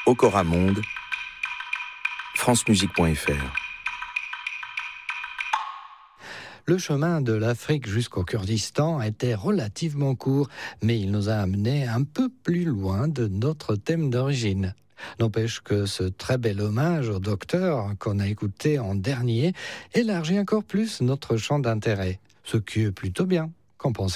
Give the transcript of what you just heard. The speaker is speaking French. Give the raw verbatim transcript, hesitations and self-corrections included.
Okora Monde, francemusique point f r. Le chemin de l'Afrique jusqu'au Kurdistan était relativement court, mais il nous a amenés un peu plus loin de notre thème d'origine. N'empêche que ce très bel hommage au docteur qu'on a écouté en dernier élargit encore plus notre champ d'intérêt, ce qui est plutôt bien. Qu'en pensez-vous ?